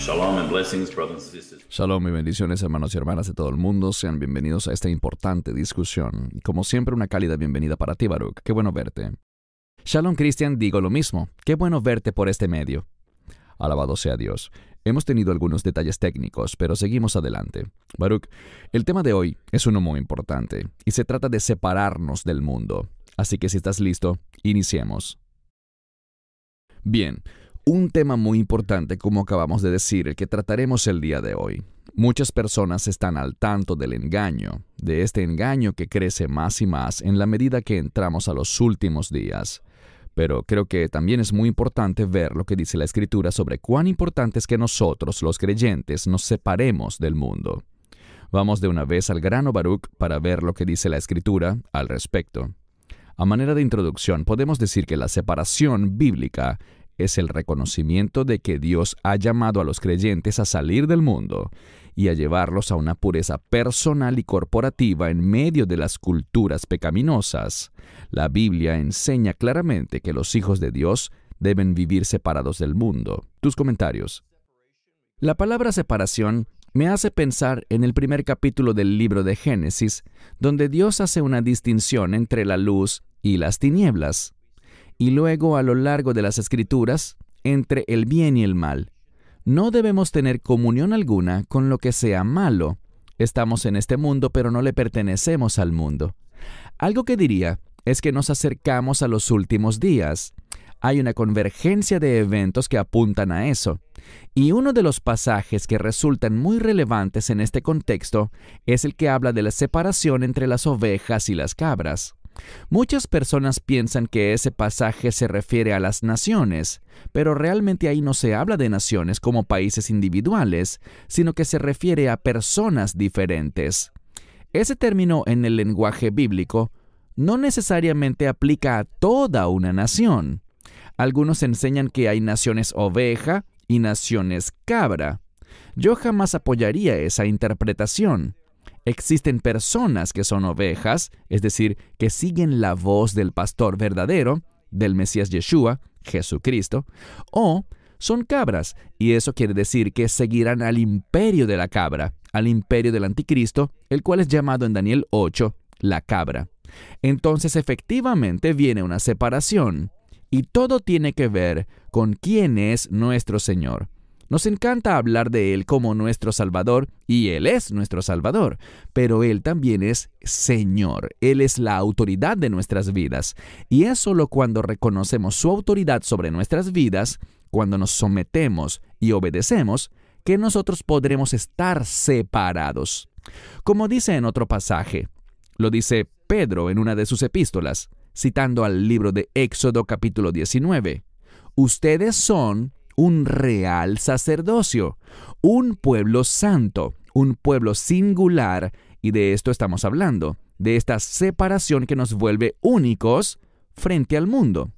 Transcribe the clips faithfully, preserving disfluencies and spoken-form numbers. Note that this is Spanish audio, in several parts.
Shalom and blessings, brothers and sisters. Shalom y bendiciones, hermanos y hermanas de todo el mundo. Sean bienvenidos a esta importante discusión. Y como siempre, una cálida bienvenida para ti, Baruch. Qué bueno verte. Shalom, Cristian, digo lo mismo. Qué bueno verte por este medio. Alabado sea Dios. Hemos tenido algunos detalles técnicos, pero seguimos adelante. Baruch, el tema de hoy es uno muy importante, y se trata de separarnos del mundo. Así que si estás listo, iniciemos. Bien. Un tema muy importante, como acabamos de decir, el que trataremos el día de hoy. Muchas personas están al tanto del engaño, de este engaño que crece más y más en la medida que entramos a los últimos días. Pero creo que también es muy importante ver lo que dice la Escritura sobre cuán importante es que nosotros, los creyentes, nos separemos del mundo. Vamos de una vez al grano, Baruch, para ver lo que dice la Escritura al respecto. A manera de introducción, podemos decir que la separación bíblica es el reconocimiento de que Dios ha llamado a los creyentes a salir del mundo y a llevarlos a una pureza personal y corporativa en medio de las culturas pecaminosas. La Biblia enseña claramente que los hijos de Dios deben vivir separados del mundo. Tus comentarios. La palabra separación me hace pensar en el primer capítulo del libro de Génesis, donde Dios hace una distinción entre la luz y las tinieblas. Y luego, a lo largo de las Escrituras, entre el bien y el mal. No debemos tener comunión alguna con lo que sea malo. Estamos en este mundo, pero no le pertenecemos al mundo. Algo que diría es que nos acercamos a los últimos días. Hay una convergencia de eventos que apuntan a eso. Y uno de los pasajes que resultan muy relevantes en este contexto es el que habla de la separación entre las ovejas y las cabras. Muchas personas piensan que ese pasaje se refiere a las naciones, pero realmente ahí no se habla de naciones como países individuales, sino que se refiere a personas diferentes. Ese término en el lenguaje bíblico no necesariamente aplica a toda una nación. Algunos enseñan que hay naciones oveja y naciones cabra. Yo jamás apoyaría esa interpretación. Existen personas que son ovejas, es decir, que siguen la voz del pastor verdadero, del Mesías Yeshua, Jesucristo, o son cabras, y eso quiere decir que seguirán al imperio de la cabra, al imperio del anticristo, el cual es llamado en Daniel ocho, la cabra. Entonces, efectivamente, viene una separación, y todo tiene que ver con quién es nuestro Señor. Nos encanta hablar de Él como nuestro Salvador, y Él es nuestro Salvador, pero Él también es Señor. Él es la autoridad de nuestras vidas, y es solo cuando reconocemos su autoridad sobre nuestras vidas, cuando nos sometemos y obedecemos, que nosotros podremos estar separados. Como dice en otro pasaje, lo dice Pedro en una de sus epístolas, citando al libro de Éxodo capítulo diecinueve. Ustedes son un real sacerdocio, un pueblo santo, un pueblo singular, y de esto estamos hablando, de esta separación que nos vuelve únicos frente al mundo.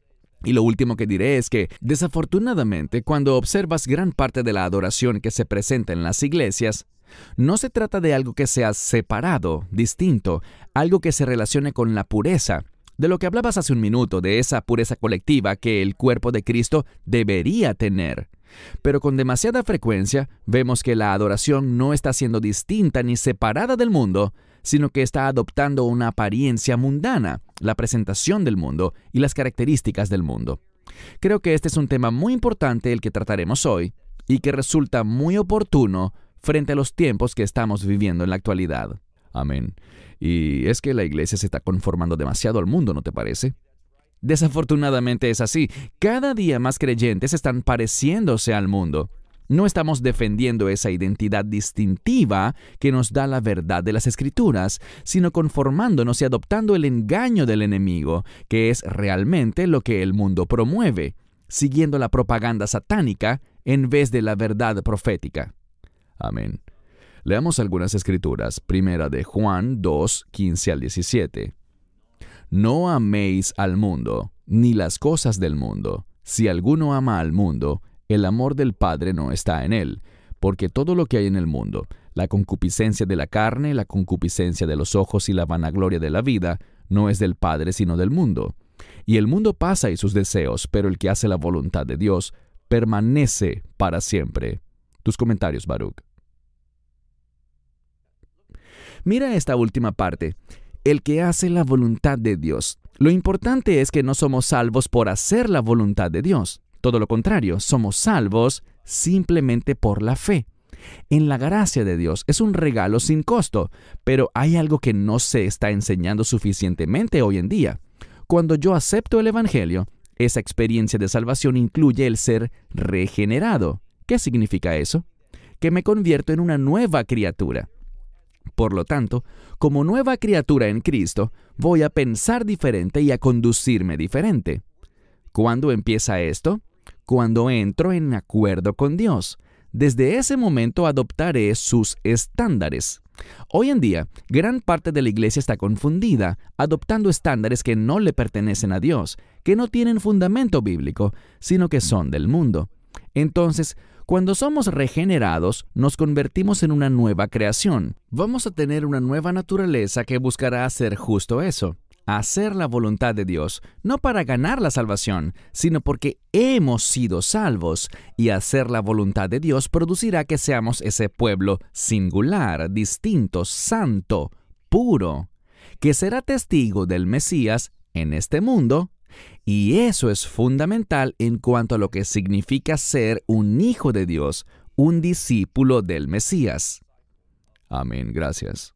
Y lo último que diré es que, desafortunadamente, cuando observas gran parte de la adoración que se presenta en las iglesias, no se trata de algo que sea separado, distinto, algo que se relacione con la pureza, de lo que hablabas hace un minuto, de esa pureza colectiva que el cuerpo de Cristo debería tener. Pero con demasiada frecuencia vemos que la adoración no está siendo distinta ni separada del mundo, sino que está adoptando una apariencia mundana, la presentación del mundo y las características del mundo. Creo que este es un tema muy importante el que trataremos hoy y que resulta muy oportuno frente a los tiempos que estamos viviendo en la actualidad. Amén. Y es que la iglesia se está conformando demasiado al mundo, ¿no te parece? Desafortunadamente es así. Cada día más creyentes están pareciéndose al mundo. No estamos defendiendo esa identidad distintiva que nos da la verdad de las Escrituras, sino conformándonos y adoptando el engaño del enemigo, que es realmente lo que el mundo promueve, siguiendo la propaganda satánica en vez de la verdad profética. Amén. Leamos algunas escrituras. Primera de Juan dos, quince al diecisiete. No améis al mundo, ni las cosas del mundo. Si alguno ama al mundo, el amor del Padre no está en él, porque todo lo que hay en el mundo, la concupiscencia de la carne, la concupiscencia de los ojos y la vanagloria de la vida, no es del Padre sino del mundo. Y el mundo pasa y sus deseos, pero el que hace la voluntad de Dios permanece para siempre. Tus comentarios, Baruch. Mira esta última parte. El que hace la voluntad de Dios. Lo importante es que no somos salvos por hacer la voluntad de Dios. Todo lo contrario, somos salvos simplemente por la fe. En la gracia de Dios es un regalo sin costo, pero hay algo que no se está enseñando suficientemente hoy en día. Cuando yo acepto el Evangelio, esa experiencia de salvación incluye el ser regenerado. ¿Qué significa eso? Que me convierto en una nueva criatura. Por lo tanto, como nueva criatura en Cristo, voy a pensar diferente y a conducirme diferente. ¿Cuándo empieza esto? Cuando entro en acuerdo con Dios. Desde ese momento adoptaré sus estándares. Hoy en día, gran parte de la iglesia está confundida, adoptando estándares que no le pertenecen a Dios, que no tienen fundamento bíblico, sino que son del mundo. Entonces, cuando somos regenerados, nos convertimos en una nueva creación. Vamos a tener una nueva naturaleza que buscará hacer justo eso. Hacer la voluntad de Dios, no para ganar la salvación, sino porque hemos sido salvos, y hacer la voluntad de Dios producirá que seamos ese pueblo singular, distinto, santo, puro, que será testigo del Mesías en este mundo, y eso es fundamental en cuanto a lo que significa ser un hijo de Dios, un discípulo del Mesías. Amén, gracias.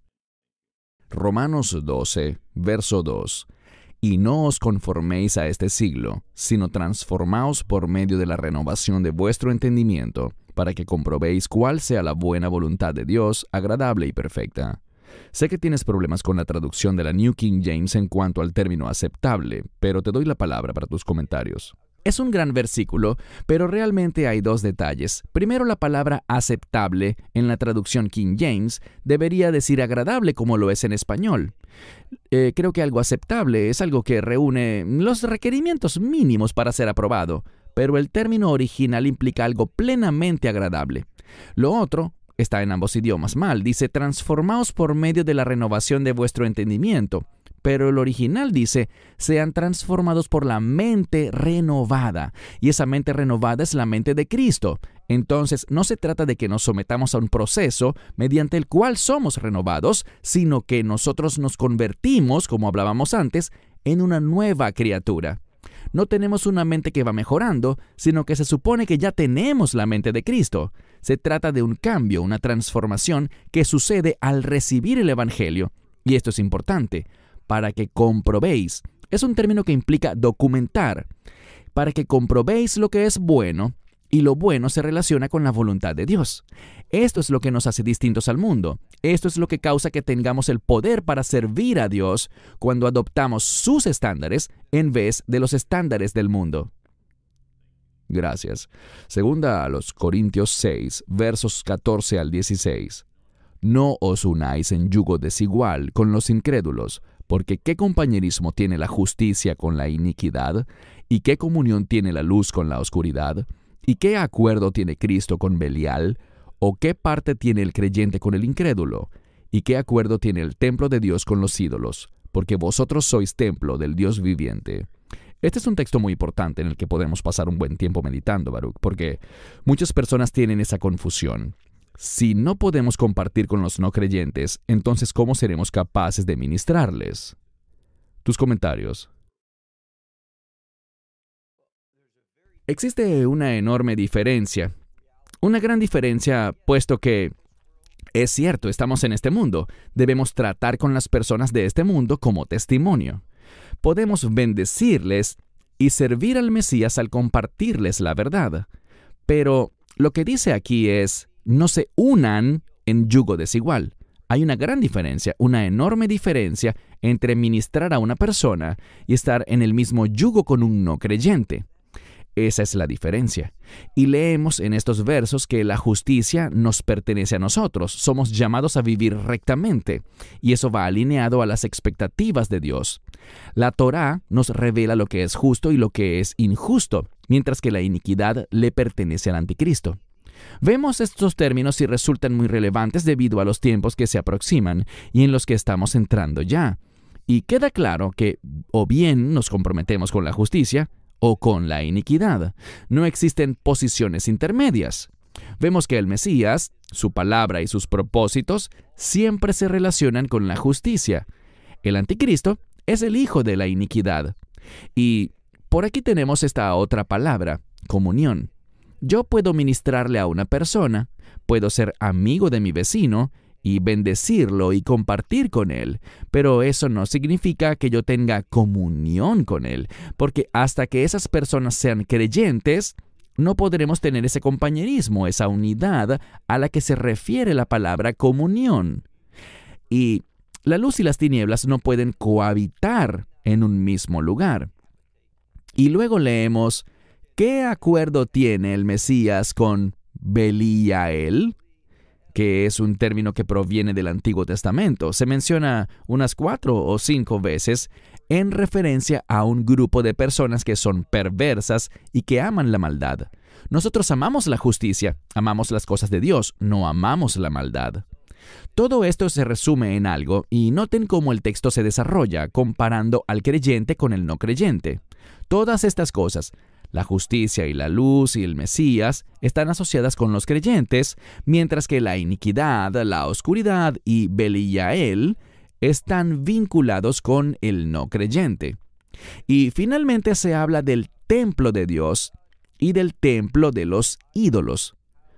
Romanos doce, verso dos. Y no os conforméis a este siglo, sino transformaos por medio de la renovación de vuestro entendimiento, para que comprobéis cuál sea la buena voluntad de Dios, agradable y perfecta. Sé que tienes problemas con la traducción de la New King James en cuanto al término aceptable, pero te doy la palabra para tus comentarios. Es un gran versículo, pero realmente hay dos detalles. Primero, la palabra aceptable en la traducción King James debería decir agradable como lo es en español. Eh, creo que algo aceptable es algo que reúne los requerimientos mínimos para ser aprobado, pero el término original implica algo plenamente agradable. Lo otro está en ambos idiomas mal. Dice, transformaos por medio de la renovación de vuestro entendimiento. Pero el original dice, sean transformados por la mente renovada. Y esa mente renovada es la mente de Cristo. Entonces, no se trata de que nos sometamos a un proceso mediante el cual somos renovados, sino que nosotros nos convertimos, como hablábamos antes, en una nueva criatura. No tenemos una mente que va mejorando, sino que se supone que ya tenemos la mente de Cristo. Se trata de un cambio, una transformación que sucede al recibir el Evangelio. Y esto es importante. Para que comprobéis. Es un término que implica documentar. Para que comprobéis lo que es bueno, y lo bueno se relaciona con la voluntad de Dios. Esto es lo que nos hace distintos al mundo. Esto es lo que causa que tengamos el poder para servir a Dios cuando adoptamos sus estándares en vez de los estándares del mundo. Gracias. Segunda a los Corintios seis, versos catorce al dieciséis. No os unáis en yugo desigual con los incrédulos, porque ¿qué compañerismo tiene la justicia con la iniquidad? ¿Y qué comunión tiene la luz con la oscuridad? ¿Y qué acuerdo tiene Cristo con Belial? ¿O qué parte tiene el creyente con el incrédulo? ¿Y qué acuerdo tiene el templo de Dios con los ídolos? Porque vosotros sois templo del Dios viviente. Este es un texto muy importante en el que podemos pasar un buen tiempo meditando, Baruch, porque muchas personas tienen esa confusión. Si no podemos compartir con los no creyentes, entonces ¿cómo seremos capaces de ministrarles? Tus comentarios. Existe una enorme diferencia, una gran diferencia, puesto que es cierto, estamos en este mundo, debemos tratar con las personas de este mundo como testimonio. Podemos bendecirles y servir al Mesías al compartirles la verdad. Pero lo que dice aquí es, no se unan en yugo desigual. Hay una gran diferencia, una enorme diferencia entre ministrar a una persona y estar en el mismo yugo con un no creyente. Esa es la diferencia. Y leemos en estos versos que la justicia nos pertenece a nosotros. Somos llamados a vivir rectamente. Y eso va alineado a las expectativas de Dios. La Torá nos revela lo que es justo y lo que es injusto, mientras que la iniquidad le pertenece al anticristo. Vemos estos términos y resultan muy relevantes debido a los tiempos que se aproximan y en los que estamos entrando ya. Y queda claro que o bien nos comprometemos con la justicia o con la iniquidad. No existen posiciones intermedias. Vemos que el Mesías, su palabra y sus propósitos siempre se relacionan con la justicia. El anticristo es el hijo de la iniquidad. Y por aquí tenemos esta otra palabra, comunión. Yo puedo ministrarle a una persona, puedo ser amigo de mi vecino y bendecirlo y compartir con él, pero eso no significa que yo tenga comunión con él, porque hasta que esas personas sean creyentes, no podremos tener ese compañerismo, esa unidad a la que se refiere la palabra comunión. Y la luz y las tinieblas no pueden cohabitar en un mismo lugar. Y luego leemos, ¿qué acuerdo tiene el Mesías con Belial? Que es un término que proviene del Antiguo Testamento. Se menciona unas cuatro o cinco veces en referencia a un grupo de personas que son perversas y que aman la maldad. Nosotros amamos la justicia, amamos las cosas de Dios, no amamos la maldad. Todo esto se resume en algo y noten cómo el texto se desarrolla comparando al creyente con el no creyente. Todas estas cosas, la justicia y la luz y el Mesías, están asociadas con los creyentes, mientras que la iniquidad, la oscuridad y Belial están vinculados con el no creyente. Y finalmente se habla del templo de Dios y del templo de los ídolos.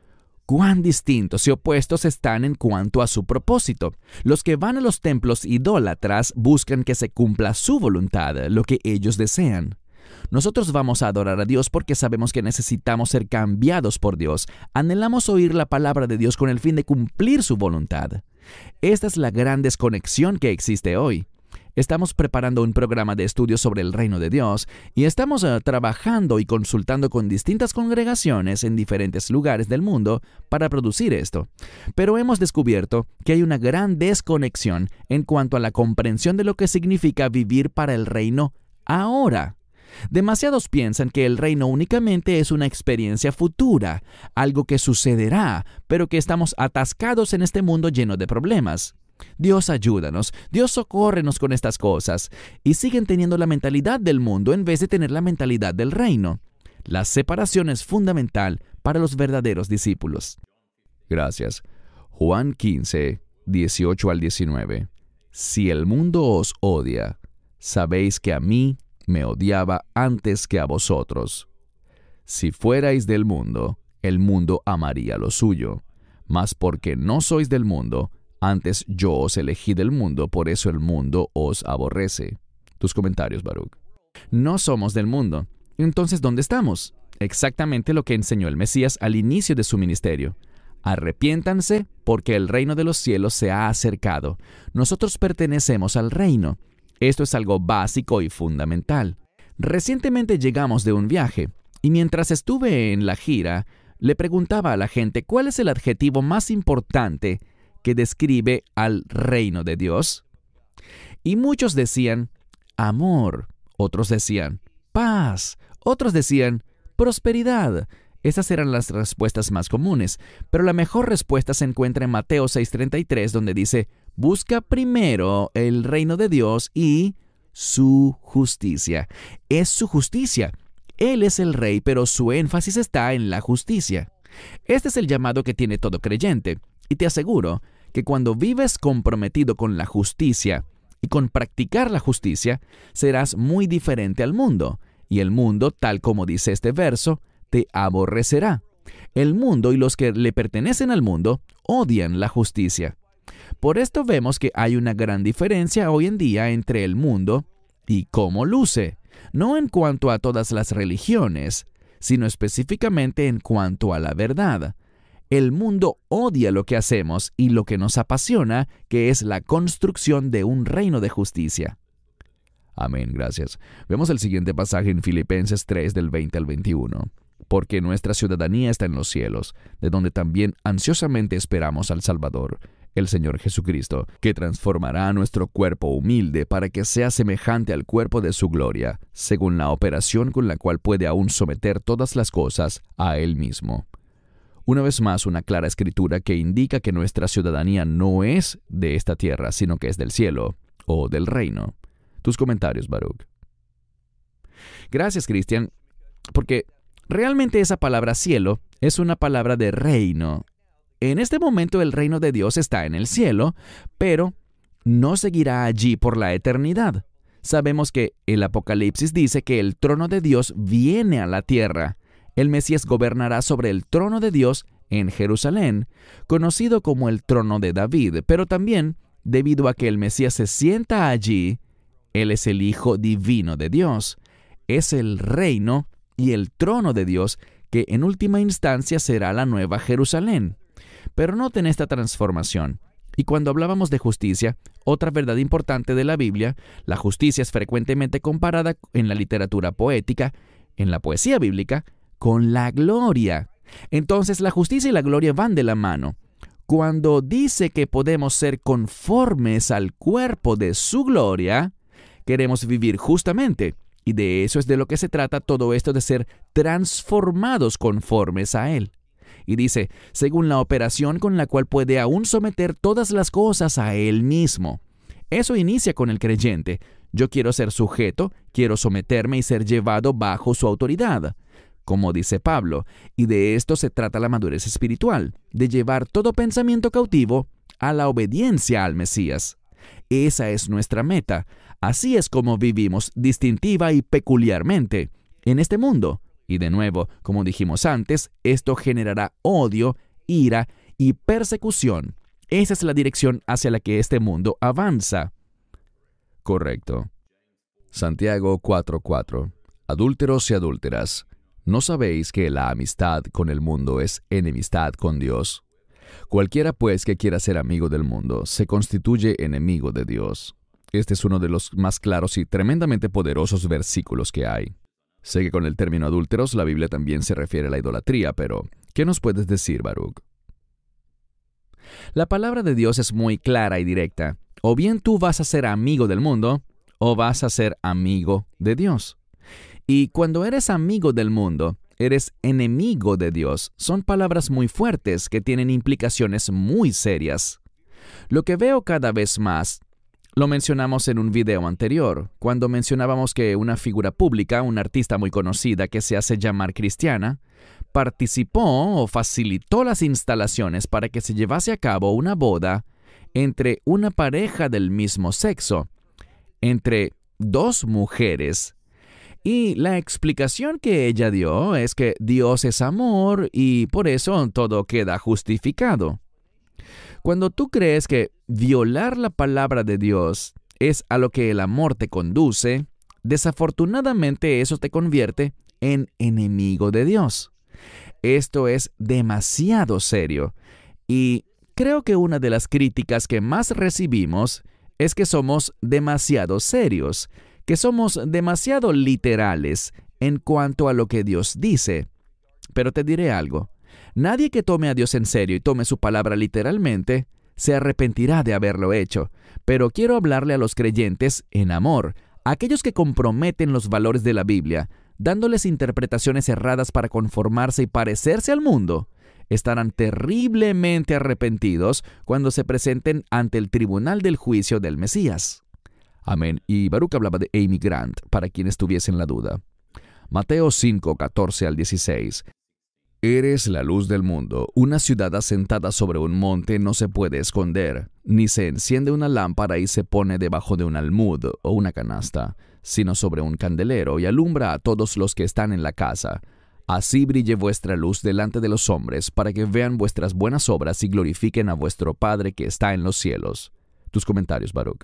Cuán distintos y opuestos están en cuanto a su propósito. Los que van a los templos idólatras buscan que se cumpla su voluntad, lo que ellos desean. Nosotros vamos a adorar a Dios porque sabemos que necesitamos ser cambiados por Dios. Anhelamos oír la palabra de Dios con el fin de cumplir su voluntad. Esta es la gran desconexión que existe hoy. Estamos preparando un programa de estudios sobre el reino de Dios y estamos uh, trabajando y consultando con distintas congregaciones en diferentes lugares del mundo para producir esto. Pero hemos descubierto que hay una gran desconexión en cuanto a la comprensión de lo que significa vivir para el reino ahora. Demasiados piensan que el reino únicamente es una experiencia futura, algo que sucederá, pero que estamos atascados en este mundo lleno de problemas. Dios ayúdanos, Dios socórrenos con estas cosas, y siguen teniendo la mentalidad del mundo en vez de tener la mentalidad del reino. La separación es fundamental para los verdaderos discípulos. Gracias. Juan quince, dieciocho al diecinueve. Si el mundo os odia, sabéis que a mí me odiaba antes que a vosotros. Si fuerais del mundo, el mundo amaría lo suyo. Mas porque no sois del mundo, antes yo os elegí del mundo, por eso el mundo os aborrece. Tus comentarios, Baruch. No somos del mundo. Entonces, ¿dónde estamos? Exactamente lo que enseñó el Mesías al inicio de su ministerio. Arrepiéntanse, porque el reino de los cielos se ha acercado. Nosotros pertenecemos al reino. Esto es algo básico y fundamental. Recientemente llegamos de un viaje, y mientras estuve en la gira, le preguntaba a la gente cuál es el adjetivo más importante que describe al reino de Dios. Y muchos decían, amor. Otros decían, paz. Otros decían, prosperidad. Esas eran las respuestas más comunes, pero la mejor respuesta se encuentra en Mateo seis treinta y tres, donde dice, busca primero el reino de Dios y su justicia. Es su justicia. Él es el rey, pero su énfasis está en la justicia. Este es el llamado que tiene todo creyente, y te aseguro que cuando vives comprometido con la justicia y con practicar la justicia, serás muy diferente al mundo, y el mundo, tal como dice este verso, te aborrecerá. El mundo y los que le pertenecen al mundo odian la justicia. Por esto vemos que hay una gran diferencia hoy en día entre el mundo y cómo luce, no en cuanto a todas las religiones, sino específicamente en cuanto a la verdad. El mundo odia lo que hacemos y lo que nos apasiona, que es la construcción de un reino de justicia. Amén, gracias. Vemos el siguiente pasaje en Filipenses tres, del veinte al veintiuno. Porque nuestra ciudadanía está en los cielos, de donde también ansiosamente esperamos al Salvador, el Señor Jesucristo, que transformará nuestro cuerpo humilde para que sea semejante al cuerpo de su gloria, según la operación con la cual puede aún someter todas las cosas a Él mismo. Una vez más, una clara escritura que indica que nuestra ciudadanía no es de esta tierra, sino que es del cielo, o del reino. Tus comentarios, Baruch. Gracias, Cristian, porque Realmente esa palabra cielo es una palabra de reino. En este momento el reino de Dios está en el cielo, pero no seguirá allí por la eternidad. Sabemos que el Apocalipsis dice que el trono de Dios viene a la tierra. El Mesías gobernará sobre el trono de Dios en Jerusalén, conocido como el trono de David, pero también, debido a que el Mesías se sienta allí, Él es el Hijo divino de Dios. Es el reino y el trono de Dios que en última instancia será la nueva Jerusalén. Pero noten esta transformación. Y cuando hablábamos de justicia, otra verdad importante de la Biblia, la justicia es frecuentemente comparada en la literatura poética, en la poesía bíblica, con la gloria. Entonces la justicia y la gloria van de la mano. Cuando dice que podemos ser conformes al cuerpo de su gloria, queremos vivir justamente. Y de eso es de lo que se trata todo esto de ser transformados conformes a Él. Y dice, según la operación con la cual puede aún someter todas las cosas a Él mismo. Eso inicia con el creyente. Yo quiero ser sujeto, quiero someterme y ser llevado bajo su autoridad. Como dice Pablo, y de esto se trata la madurez espiritual, de llevar todo pensamiento cautivo a la obediencia al Mesías. Esa es nuestra meta. Así es como vivimos distintiva y peculiarmente en este mundo. Y de nuevo, como dijimos antes, esto generará odio, ira y persecución. Esa es la dirección hacia la que este mundo avanza. Correcto. Santiago cuatro cuatro. Adúlteros y adúlteras, ¿no sabéis que la amistad con el mundo es enemistad con Dios? Cualquiera pues que quiera ser amigo del mundo se constituye enemigo de Dios. Este es uno de los más claros y tremendamente poderosos versículos que hay. Sé que con el término adúlteros la Biblia también se refiere a la idolatría, pero ¿qué nos puedes decir, Baruch? La palabra de Dios es muy clara y directa. O bien tú vas a ser amigo del mundo, o vas a ser amigo de Dios. Y cuando eres amigo del mundo, eres enemigo de Dios. Son palabras muy fuertes que tienen implicaciones muy serias. Lo que veo cada vez más, lo mencionamos en un video anterior, cuando mencionábamos que una figura pública, una artista muy conocida que se hace llamar cristiana, participó o facilitó las instalaciones para que se llevase a cabo una boda entre una pareja del mismo sexo, entre dos mujeres. Y la explicación que ella dio es que Dios es amor y por eso todo queda justificado. Cuando tú crees que violar la palabra de Dios es a lo que el amor te conduce, desafortunadamente eso te convierte en enemigo de Dios. Esto es demasiado serio y creo que una de las críticas que más recibimos es que somos demasiado serios, que somos demasiado literales en cuanto a lo que Dios dice. Pero te diré algo. Nadie que tome a Dios en serio y tome su palabra literalmente se arrepentirá de haberlo hecho. Pero quiero hablarle a los creyentes en amor, a aquellos que comprometen los valores de la Biblia, dándoles interpretaciones erradas para conformarse y parecerse al mundo. Estarán terriblemente arrepentidos cuando se presenten ante el tribunal del juicio del Mesías. Amén. Y Baruch hablaba de Amy Grant, para quienes tuviesen la duda. Mateo cinco, catorce al dieciséis. Eres la luz del mundo. Una ciudad asentada sobre un monte no se puede esconder, ni se enciende una lámpara y se pone debajo de un almud o una canasta, sino sobre un candelero y alumbra a todos los que están en la casa. Así brille vuestra luz delante de los hombres, para que vean vuestras buenas obras y glorifiquen a vuestro Padre que está en los cielos. Tus comentarios, Baruch.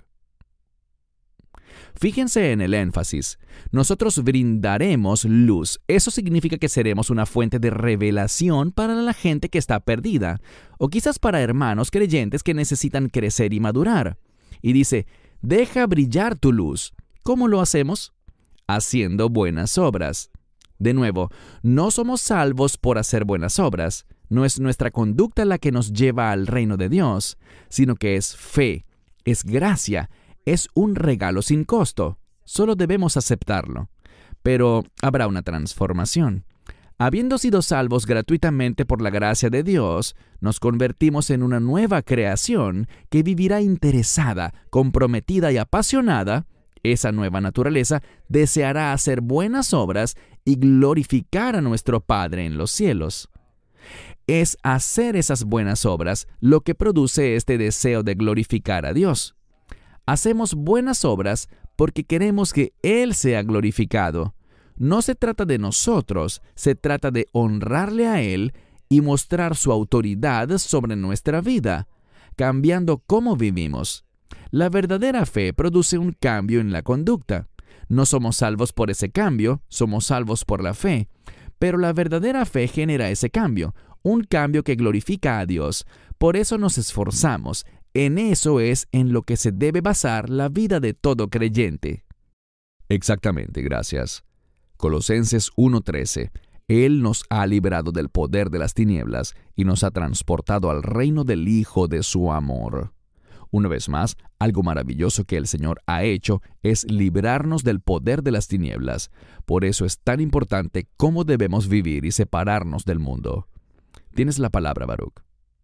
Fíjense en el énfasis. Nosotros brindaremos luz. Eso significa que seremos una fuente de revelación para la gente que está perdida, o quizás para hermanos creyentes que necesitan crecer y madurar. Y dice, deja brillar tu luz. ¿Cómo lo hacemos? Haciendo buenas obras. De nuevo, no somos salvos por hacer buenas obras. No es nuestra conducta la que nos lleva al reino de Dios, sino que es fe, es gracia, es un regalo sin costo. Solo debemos aceptarlo. Pero habrá una transformación. Habiendo sido salvos gratuitamente por la gracia de Dios, nos convertimos en una nueva creación que vivirá interesada, comprometida y apasionada Esa nueva naturaleza deseará hacer buenas obras y glorificar a nuestro Padre en los cielos. Es hacer esas buenas obras lo que produce este deseo de glorificar a Dios. Hacemos buenas obras porque queremos que Él sea glorificado. No se trata de nosotros, se trata de honrarle a Él y mostrar su autoridad sobre nuestra vida, cambiando cómo vivimos. La verdadera fe produce un cambio en la conducta. No somos salvos por ese cambio, somos salvos por la fe. Pero la verdadera fe genera ese cambio, un cambio que glorifica a Dios. Por eso nos esforzamos. En eso es en lo que se debe basar la vida de todo creyente. Exactamente, gracias. Colosenses uno trece. Él nos ha librado del poder de las tinieblas y nos ha transportado al reino del Hijo de su amor. Una vez más, algo maravilloso que el Señor ha hecho es librarnos del poder de las tinieblas. Por eso es tan importante cómo debemos vivir y separarnos del mundo. Tienes la palabra, Baruch.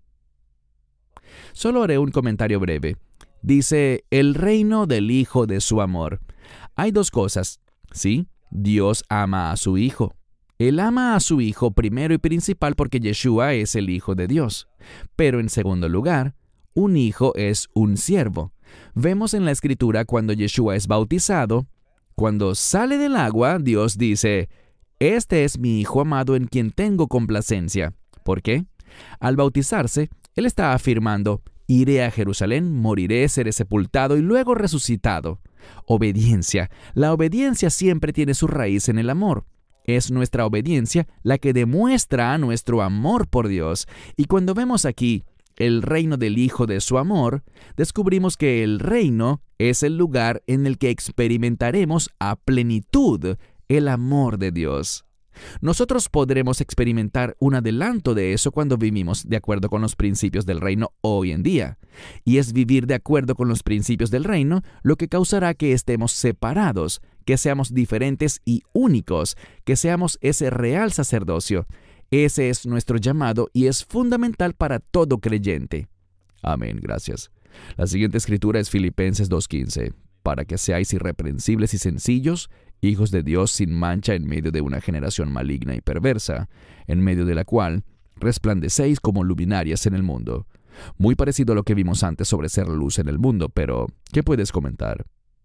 Solo haré un comentario breve. Dice, el reino del Hijo de su amor. Hay dos cosas. Sí, Dios ama a su Hijo. Él ama a su Hijo primero y principal porque Yeshua es el Hijo de Dios. Pero en segundo lugar, un hijo es un siervo. Vemos en la Escritura cuando Yeshua es bautizado, cuando sale del agua, Dios dice, «Este es mi Hijo amado en quien tengo complacencia». ¿Por qué? Al bautizarse, Él está afirmando, «Iré a Jerusalén, moriré, seré sepultado y luego resucitado». Obediencia. La obediencia siempre tiene su raíz en el amor. Es nuestra obediencia la que demuestra nuestro amor por Dios. Y cuando vemos aquí el reino del Hijo de su amor, descubrimos que el reino es el lugar en el que experimentaremos a plenitud el amor de Dios. Nosotros podremos experimentar un adelanto de eso cuando vivimos de acuerdo con los principios del reino hoy en día. Y es vivir de acuerdo con los principios del reino lo que causará que estemos separados, que seamos diferentes y únicos, que seamos ese real sacerdocio. Ese es nuestro llamado y es fundamental para todo creyente. Amén, gracias. La siguiente escritura es Filipenses dos quince. Para que seáis irreprensibles y sencillos, hijos de Dios sin mancha en medio de una generación maligna y perversa, en medio de la cual resplandecéis como luminarias en el mundo. Muy parecido a lo que vimos antes sobre ser luz en el mundo, pero ¿qué puedes comentar?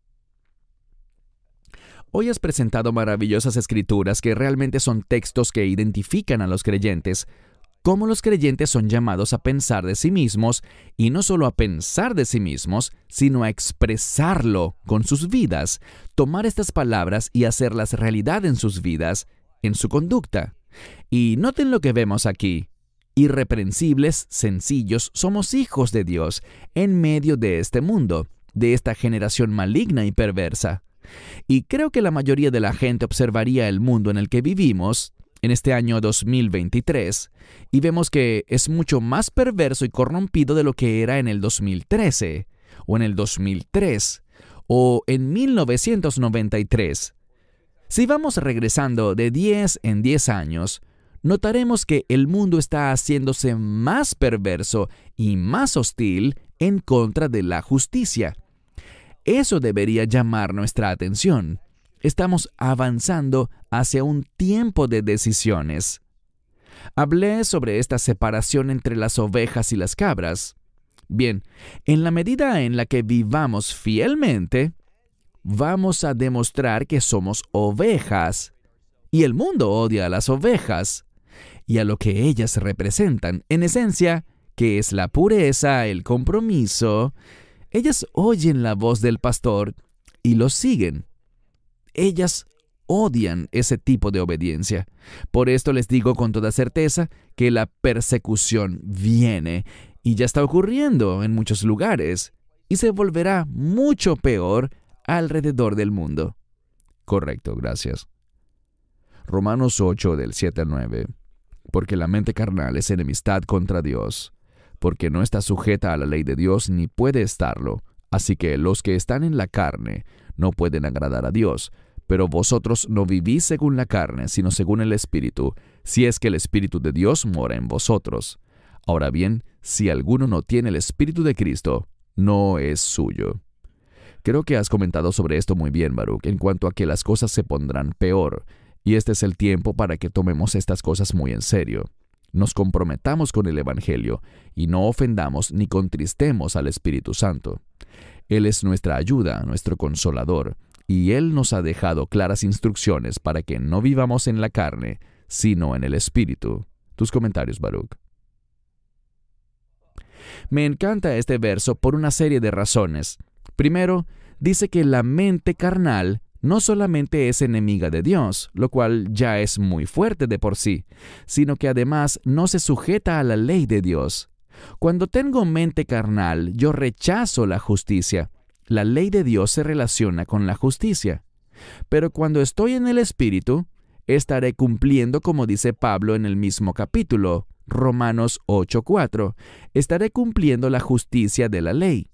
Hoy has presentado maravillosas escrituras que realmente son textos que identifican a los creyentes, cómo los creyentes son llamados a pensar de sí mismos, y no solo a pensar de sí mismos, sino a expresarlo con sus vidas, tomar estas palabras y hacerlas realidad en sus vidas, en su conducta. Y noten lo que vemos aquí. Irreprensibles, sencillos, somos hijos de Dios en medio de este mundo, de esta generación maligna y perversa. Y creo que la mayoría de la gente observaría el mundo en el que vivimos en este año dos mil veintitrés y vemos que es mucho más perverso y corrompido de lo que era en el dos mil trece, o en el dos mil tres, o en mil novecientos noventa y tres. Si vamos regresando de diez en diez años, notaremos que el mundo está haciéndose más perverso y más hostil en contra de la justicia. Eso debería llamar nuestra atención. Estamos avanzando hacia un tiempo de decisiones. Hablé sobre esta separación entre las ovejas y las cabras. Bien, en la medida en la que vivamos fielmente, vamos a demostrar que somos ovejas. Y el mundo odia a las ovejas y a lo que ellas representan. En esencia, que es la pureza, el compromiso. Ellas oyen la voz del pastor y lo siguen. Ellas odian ese tipo de obediencia. Por esto les digo con toda certeza que la persecución viene y ya está ocurriendo en muchos lugares y se volverá mucho peor alrededor del mundo. Correcto, gracias. Romanos ocho, del siete al nueve. Porque la mente carnal es enemistad contra Dios, porque no está sujeta a la ley de Dios ni puede estarlo. Así que los que están en la carne no pueden agradar a Dios. Pero vosotros no vivís según la carne, sino según el Espíritu, si es que el Espíritu de Dios mora en vosotros. Ahora bien, si alguno no tiene el Espíritu de Cristo, no es suyo. Creo que has comentado sobre esto muy bien, Baruch, en cuanto a que las cosas se pondrán peor, y este es el tiempo para que tomemos estas cosas muy en serio. Nos comprometamos con el Evangelio y no ofendamos ni contristemos al Espíritu Santo. Él es nuestra ayuda, nuestro consolador, y Él nos ha dejado claras instrucciones para que no vivamos en la carne, sino en el Espíritu. Tus comentarios, Baruch. Me encanta este verso por una serie de razones. Primero, dice que la mente carnal no solamente es enemiga de Dios, lo cual ya es muy fuerte de por sí, sino que además no se sujeta a la ley de Dios. Cuando tengo mente carnal, yo rechazo la justicia. La ley de Dios se relaciona con la justicia. Pero cuando estoy en el Espíritu, estaré cumpliendo como dice Pablo en el mismo capítulo, Romanos ocho cuatro, estaré cumpliendo la justicia de la ley.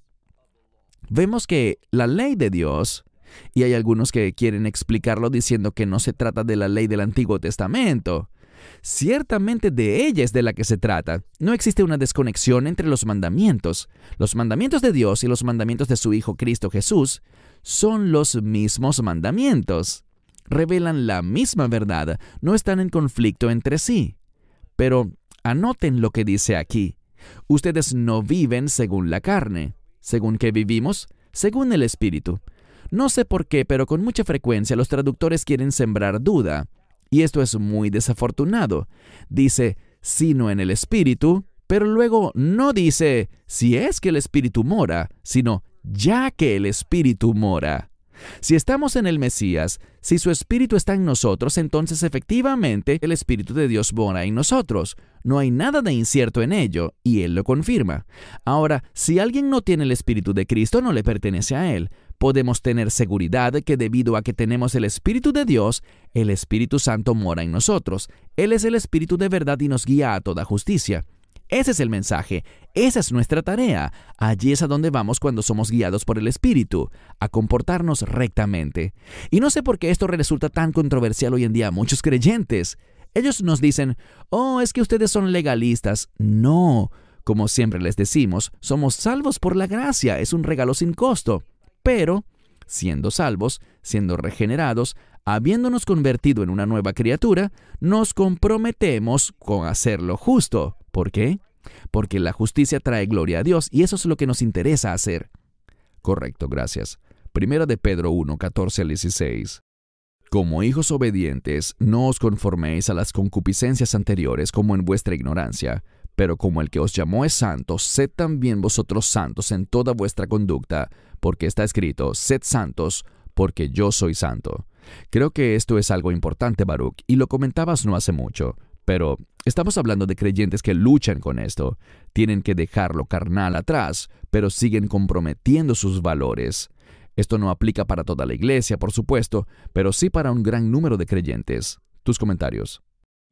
Vemos que la ley de Dios, y hay algunos que quieren explicarlo diciendo que no se trata de la ley del Antiguo Testamento. Ciertamente de ella es de la que se trata. No existe una desconexión entre los mandamientos. Los mandamientos de Dios y los mandamientos de su Hijo Cristo Jesús son los mismos mandamientos. Revelan la misma verdad, no están en conflicto entre sí. Pero anoten lo que dice aquí. Ustedes no viven según la carne. ¿Según qué vivimos? Según el Espíritu. No sé por qué, pero con mucha frecuencia los traductores quieren sembrar duda. Y esto es muy desafortunado. Dice, sino en el Espíritu, pero luego no dice, si es que el Espíritu mora, sino, ya que el Espíritu mora. Si estamos en el Mesías, si su Espíritu está en nosotros, entonces efectivamente el Espíritu de Dios mora en nosotros. No hay nada de incierto en ello, y Él lo confirma. Ahora, si alguien no tiene el Espíritu de Cristo, no le pertenece a Él. Podemos tener seguridad que debido a que tenemos el Espíritu de Dios, el Espíritu Santo mora en nosotros. Él es el Espíritu de verdad y nos guía a toda justicia. Ese es el mensaje, esa es nuestra tarea. Allí es a donde vamos cuando somos guiados por el Espíritu, a comportarnos rectamente. Y no sé por qué esto resulta tan controversial hoy en día a muchos creyentes. Ellos nos dicen, oh, es que ustedes son legalistas. No, como siempre les decimos, somos salvos por la gracia, es un regalo sin costo. Pero, siendo salvos, siendo regenerados, habiéndonos convertido en una nueva criatura, nos comprometemos con hacer lo justo. ¿Por qué? Porque la justicia trae gloria a Dios y eso es lo que nos interesa hacer. Correcto, gracias. Primera de Pedro uno, catorce al dieciséis. Como hijos obedientes, no os conforméis a las concupiscencias anteriores como en vuestra ignorancia, pero como el que os llamó es santo, sed también vosotros santos en toda vuestra conducta, porque está escrito, sed santos, porque yo soy santo. Creo que esto es algo importante, Baruch, y lo comentabas no hace mucho. Pero estamos hablando de creyentes que luchan con esto. Tienen que dejar lo carnal atrás, pero siguen comprometiendo sus valores. Esto no aplica para toda la iglesia, por supuesto, pero sí para un gran número de creyentes. Tus comentarios.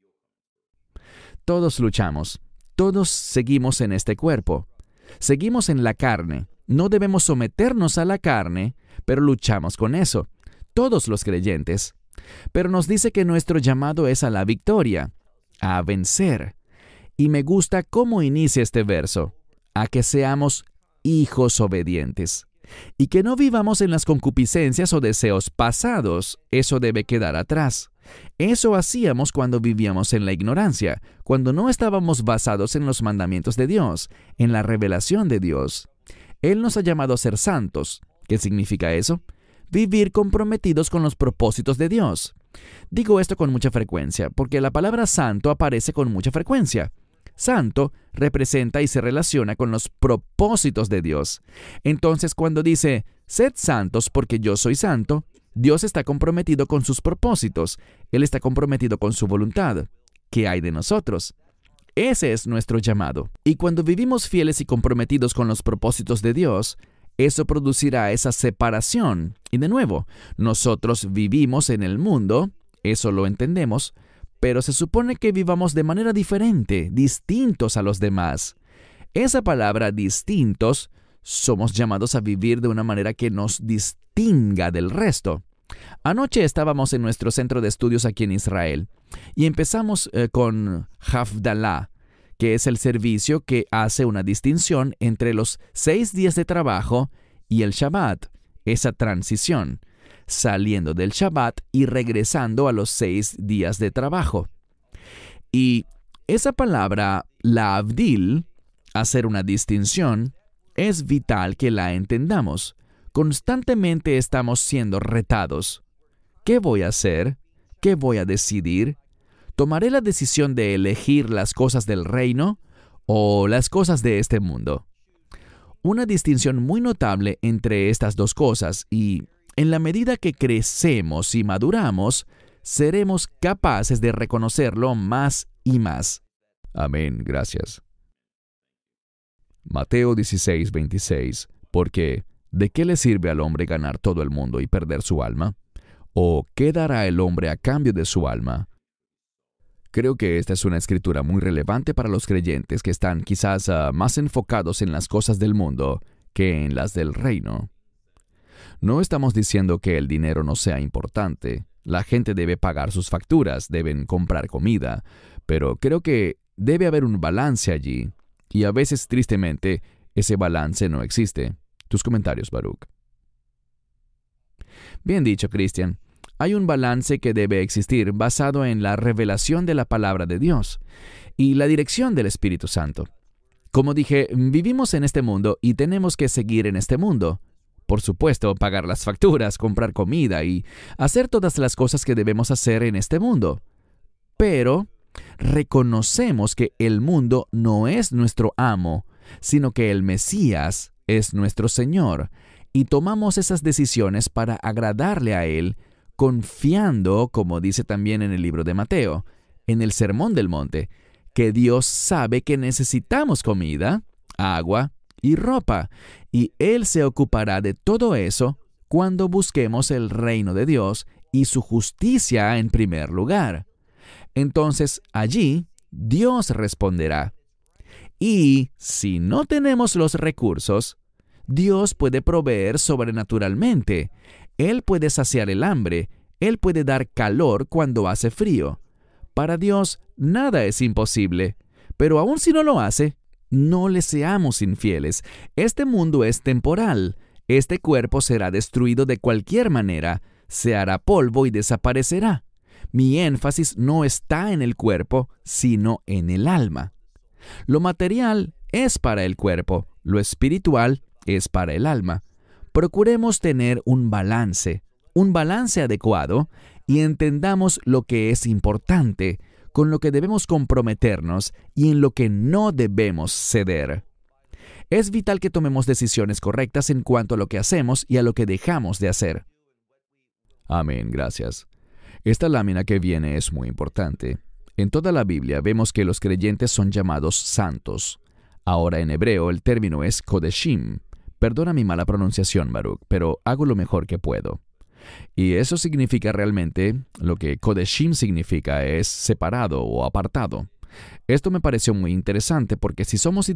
Todos luchamos. Todos seguimos en este cuerpo. Seguimos en la carne. No debemos someternos a la carne, pero luchamos con eso. Todos los creyentes. Pero nos dice que nuestro llamado es a la victoria, a vencer. Y me gusta cómo inicia este verso, a que seamos hijos obedientes. Y que no vivamos en las concupiscencias o deseos pasados, eso debe quedar atrás. Eso hacíamos cuando vivíamos en la ignorancia, cuando no estábamos basados en los mandamientos de Dios, en la revelación de Dios. Él nos ha llamado a ser santos. ¿Qué significa eso? Vivir comprometidos con los propósitos de Dios. Digo esto con mucha frecuencia, porque la palabra santo aparece con mucha frecuencia. Santo representa y se relaciona con los propósitos de Dios. Entonces, cuando dice, sed santos porque yo soy santo, Dios está comprometido con sus propósitos. Él está comprometido con su voluntad. ¿Qué hay de nosotros? Ese es nuestro llamado. Y cuando vivimos fieles y comprometidos con los propósitos de Dios, eso producirá esa separación. Y de nuevo, nosotros vivimos en el mundo, eso lo entendemos, pero se supone que vivamos de manera diferente, distintos a los demás. Esa palabra distintos, somos llamados a vivir de una manera que nos distinga del resto. Anoche estábamos en nuestro centro de estudios aquí en Israel y empezamos eh, con Havdalah, que es el servicio que hace una distinción entre los seis días de trabajo y el Shabbat. esa transición, saliendo del Shabbat y regresando a los seis días de trabajo. Y esa palabra, la avdil, hacer una distinción, es vital que la entendamos. Constantemente estamos siendo retados. ¿Qué voy a hacer? ¿Qué voy a decidir? ¿Tomaré la decisión de elegir las cosas del reino o las cosas de este mundo? Una distinción muy notable entre estas dos cosas, y en la medida que crecemos y maduramos, seremos capaces de reconocerlo más y más. Amén, gracias. Mateo dieciséis, veintiséis. Porque, ¿de qué le sirve al hombre ganar todo el mundo y perder su alma? ¿O qué dará el hombre a cambio de su alma? Creo que esta es una escritura muy relevante para los creyentes que están quizás uh, más enfocados en las cosas del mundo que en las del reino. No estamos diciendo que el dinero no sea importante. La gente debe pagar sus facturas, deben comprar comida, pero creo que debe haber un balance allí, y a veces, tristemente, ese balance no existe. Tus comentarios, Baruch. Bien dicho, Cristian. Hay un balance que debe existir basado en la revelación de la palabra de Dios y la dirección del Espíritu Santo. Como dije, vivimos en este mundo y tenemos que seguir en este mundo. Por supuesto, pagar las facturas, comprar comida y hacer todas las cosas que debemos hacer en este mundo. Pero reconocemos que el mundo no es nuestro amo, sino que el Mesías es nuestro Señor, y tomamos esas decisiones para agradarle a Él, confiando, como dice también en el libro de Mateo, en el Sermón del Monte, que Dios sabe que necesitamos comida, agua y ropa, y Él se ocupará de todo eso cuando busquemos el reino de Dios y su justicia en primer lugar. Entonces, allí, Dios responderá. Y si no tenemos los recursos, Dios puede proveer sobrenaturalmente. Él puede saciar el hambre. Él puede dar calor cuando hace frío. Para Dios, nada es imposible. Pero aun si no lo hace, no le seamos infieles. Este mundo es temporal. Este cuerpo será destruido de cualquier manera. Se hará polvo y desaparecerá. Mi énfasis no está en el cuerpo, sino en el alma. Lo material es para el cuerpo, lo espiritual es para el alma. Procuremos tener un balance, un balance adecuado, y entendamos lo que es importante, con lo que debemos comprometernos y en lo que no debemos ceder. Es vital que tomemos decisiones correctas en cuanto a lo que hacemos y a lo que dejamos de hacer. Amén, gracias. Esta lámina que viene es muy importante. En toda la Biblia vemos que los creyentes son llamados santos. Ahora en hebreo el término es kodeshim. Perdona mi mala pronunciación, Baruch, pero hago lo mejor que puedo. Y eso significa realmente, lo que kodeshim significa es separado o apartado. Esto me pareció muy interesante porque si somos